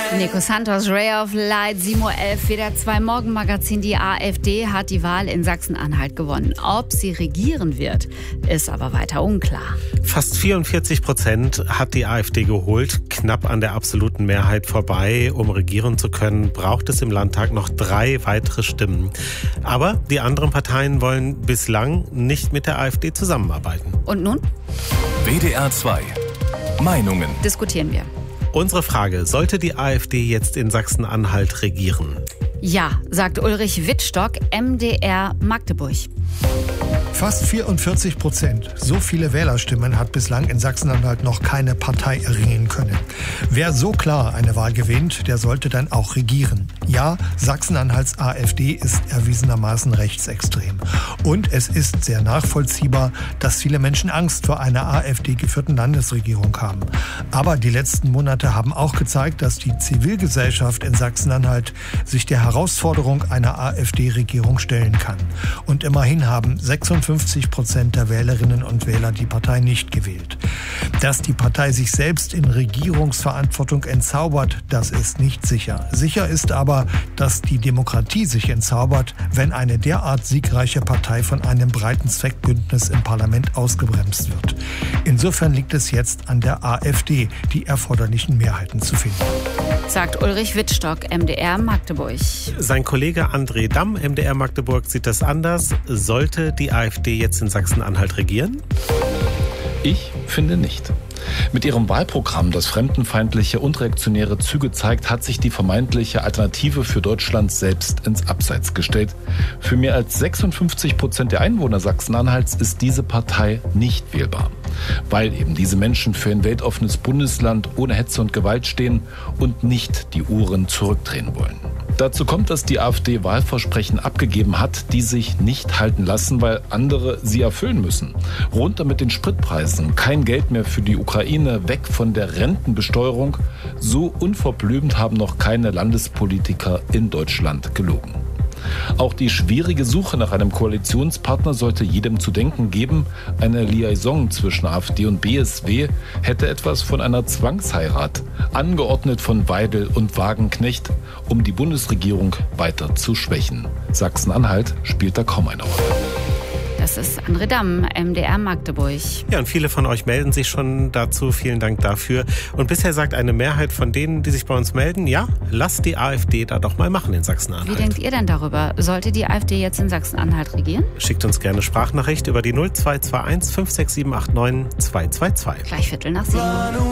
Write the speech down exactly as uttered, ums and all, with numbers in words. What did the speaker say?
Nico Santos, Ray of Light, sieben Uhr elf, W D R zwei Morgenmagazin. Die AfD hat die Wahl in Sachsen-Anhalt gewonnen. Ob sie regieren wird, ist aber weiter unklar. Fast vierundvierzig Prozent hat die AfD geholt, knapp an der absoluten Mehrheit vorbei. Um regieren zu können, braucht es im Landtag noch drei weitere Stimmen. Aber die anderen Parteien wollen bislang nicht mit der AfD zusammenarbeiten. Und nun? W D R zwei Meinungen. Diskutieren wir. Unsere Frage: Sollte die AfD jetzt in Sachsen-Anhalt regieren? Ja, sagt Ulrich Wittstock, M D R Magdeburg. Fast vierundvierzig Prozent. So viele Wählerstimmen hat bislang in Sachsen-Anhalt noch keine Partei erringen können. Wer so klar eine Wahl gewinnt, der sollte dann auch regieren. Ja, Sachsen-Anhalts AfD ist erwiesenermaßen rechtsextrem. Und es ist sehr nachvollziehbar, dass viele Menschen Angst vor einer AfD-geführten Landesregierung haben. Aber die letzten Monate haben auch gezeigt, dass die Zivilgesellschaft in Sachsen-Anhalt sich der Herausforderung einer AfD-Regierung stellen kann. Und immerhin haben sechsundfünfzig Prozent der Wählerinnen und Wähler die Partei nicht gewählt. Dass die Partei sich selbst in Regierungsverantwortung entzaubert, das ist nicht sicher. Sicher ist aber, dass die Demokratie sich entzaubert, wenn eine derart siegreiche Partei von einem breiten Zweckbündnis im Parlament ausgebremst wird. Insofern liegt es jetzt an der AfD, die erforderlichen Mehrheiten zu finden. Sagt Ulrich Wittstock, M D R Magdeburg. Sein Kollege André Damm, M D R Magdeburg, sieht das anders. Sollte die AfD jetzt in Sachsen-Anhalt regieren? Ich finde nicht. Mit ihrem Wahlprogramm, das fremdenfeindliche und reaktionäre Züge zeigt, hat sich die vermeintliche Alternative für Deutschland selbst ins Abseits gestellt. Für mehr als sechsundfünfzig Prozent der Einwohner Sachsen-Anhalts ist diese Partei nicht wählbar, weil eben diese Menschen für ein weltoffenes Bundesland ohne Hetze und Gewalt stehen und nicht die Uhren zurückdrehen wollen. Dazu kommt, dass die AfD Wahlversprechen abgegeben hat, die sich nicht halten lassen, weil andere sie erfüllen müssen. Runter mit den Spritpreisen, kein Geld mehr für die Ukraine, weg von der Rentenbesteuerung. So unverblümt haben noch keine Landespolitiker in Deutschland gelogen. Auch die schwierige Suche nach einem Koalitionspartner sollte jedem zu denken geben. Eine Liaison zwischen AfD und B S W hätte etwas von einer Zwangsheirat, angeordnet von Weidel und Wagenknecht, um die Bundesregierung weiter zu schwächen. Sachsen-Anhalt spielt da kaum eine Rolle. Das ist André Damm, M D R Magdeburg. Ja, und viele von euch melden sich schon dazu. Vielen Dank dafür. Und bisher sagt eine Mehrheit von denen, die sich bei uns melden, ja, lasst die AfD da doch mal machen in Sachsen-Anhalt. Wie denkt ihr denn darüber? Sollte die AfD jetzt in Sachsen-Anhalt regieren? Schickt uns gerne Sprachnachricht über die null zwei zwei eins fünf sechs sieben acht neun zwei zwei zwei. Gleich Viertel nach sieben.